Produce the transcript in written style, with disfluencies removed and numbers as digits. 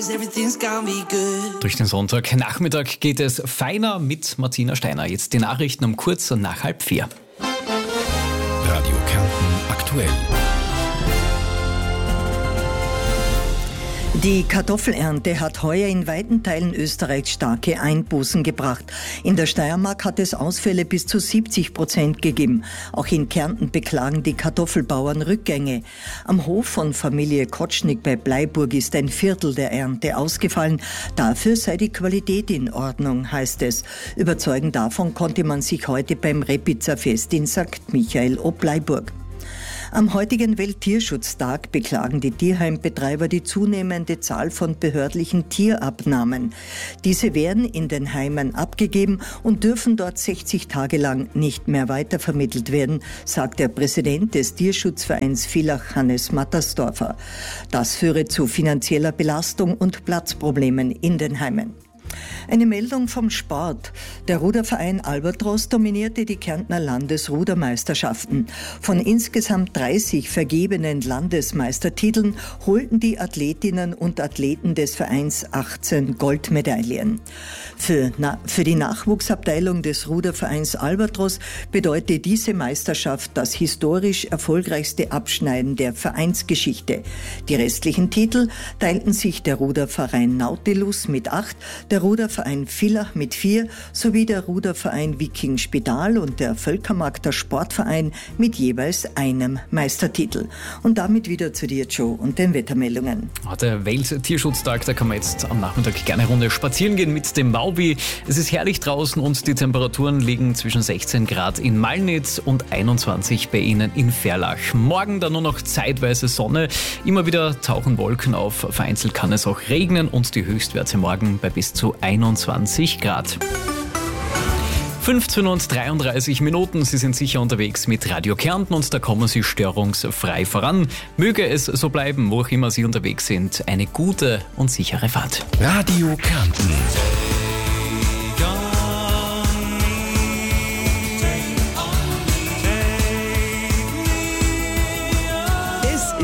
Durch den Sonntagnachmittag geht es feiner mit Martina Steiner. Jetzt die Nachrichten um kurz nach 3:30. Radio Kärnten aktuell. Die Kartoffelernte hat heuer in weiten Teilen Österreichs starke Einbußen gebracht. In der Steiermark hat es Ausfälle bis zu 70% gegeben. Auch in Kärnten beklagen die Kartoffelbauern Rückgänge. Am Hof von Familie Kotschnig bei Bleiburg ist 1/4 der Ernte ausgefallen. Dafür sei die Qualität in Ordnung, heißt es. Überzeugend davon konnte man sich heute beim Repizzerfest in St. Michael ob Bleiburg. Am heutigen Welttierschutztag beklagen die Tierheimbetreiber die zunehmende Zahl von behördlichen Tierabnahmen. Diese werden in den Heimen abgegeben und dürfen dort 60 Tage lang nicht mehr weitervermittelt werden, sagt der Präsident des Tierschutzvereins Villach, Hannes Mattersdorfer. Das führe zu finanzieller Belastung und Platzproblemen in den Heimen. Eine Meldung vom Sport. Der Ruderverein Albatros dominierte die Kärntner Landesrudermeisterschaften. Von insgesamt 30 vergebenen Landesmeistertiteln holten die Athletinnen und Athleten des Vereins 18 Goldmedaillen. Für die Nachwuchsabteilung des Rudervereins Albatros bedeutet diese Meisterschaft das historisch erfolgreichste Abschneiden der Vereinsgeschichte. Die restlichen Titel teilten sich der Ruderverein Nautilus mit 8, der Ruderverein Villach mit 4 sowie der Ruderverein Viking Spital und der Völkermarkter Sportverein mit jeweils einem Meistertitel. Und damit wieder zu dir, Joe, und den Wettermeldungen. Der Welttierschutztag, da kann man jetzt am Nachmittag gerne eine Runde spazieren gehen mit dem Maubi. Es ist herrlich draußen und die Temperaturen liegen zwischen 16 Grad in Malnitz und 21 bei Ihnen in Verlach. Morgen dann nur noch zeitweise Sonne, immer wieder tauchen Wolken auf, vereinzelt kann es auch regnen und die Höchstwerte morgen bei bis zu 21 Grad. 15:33. Sie sind sicher unterwegs mit Radio Kärnten und da kommen Sie störungsfrei voran. Möge es so bleiben, wo auch immer Sie unterwegs sind. Eine gute und sichere Fahrt. Radio Kärnten.